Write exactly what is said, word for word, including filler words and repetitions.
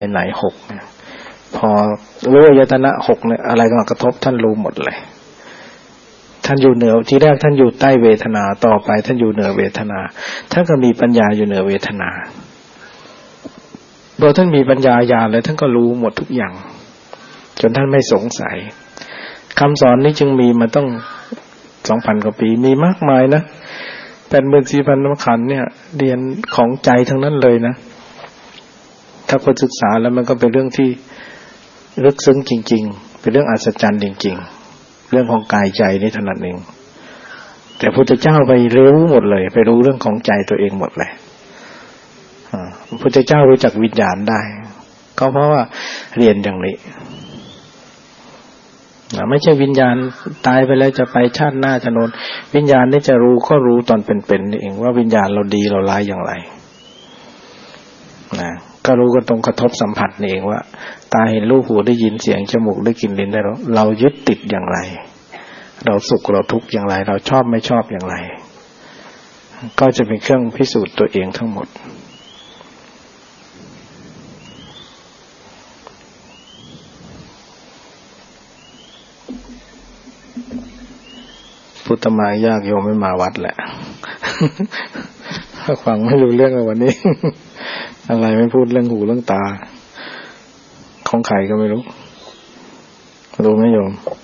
ไหนหกเนี่ยพอรู้อายตนะหกเนี่ยอะไรมากระทบท่านรู้หมดเลยท่านอยู่เหนือที่แรกท่านอยู่ใต้เวทนาต่อไปท่านอยู่เหนือเวทนาท่านก็มีปัญญาอยู่เหนือเวทนาพอท่านมีปัญญาญาณแล้วท่านก็รู้หมดทุกอย่างจนท่านไม่สงสัยคำสอนนี้จึงมีมาต้องสองพันกว่าปีมีมากมายนะแปดหมื่นสี่พันขันธ์เนี่ยเรียนของใจทั้งนั้นเลยนะถ้าคนศึกษาแล้วมันก็เป็นเรื่องที่ลึกซึ้งจริงๆเป็นเรื่องอัศจรรย์จริงๆเรื่องของกายใจนี่ถนัดเองแต่พระพุทธเจ้าไปรู้หมดเลยไปรู้เรื่องของใจตัวเองหมดเลยพระพุทธเจ้ารู้จักวิญญาณได้ก็เพราะว่าเรียนอย่างนี้ไม่ใช่วิญญาณตายไปแล้วจะไปชาติหน้าจะโน่นวิญญาณนี่จะรู้ก็รู้ตอนเป็นๆนี่เองว่าวิญญาณเราดีเราร้ายอย่างไรนะก็รู้กันตรงกระทบสัมผัสนี่เองว่าตาเห็นรูปหูได้ยินเสียงจมูกได้กลิ่นลิ้นได้รสเรายึดติดอย่างไรเราสุขเราทุกข์อย่างไรเราชอบไม่ชอบอย่างไรก็จะเป็นเครื่องพิสูจน์ตัวเองทั้งหมดพุทธมายากโยมไม่มาวัดแหละ ฟังไม่รู้เรื่องเลยวันนี้ อะไรไม่พูดเรื่องหูเรื่องตาของใครก็ไม่รู้รู้ไหมโยม